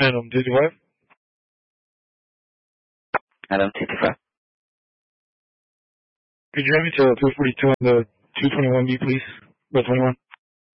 Adam 225. Adam 225. Could you drive me to 342 on the 221B, please? Road 21.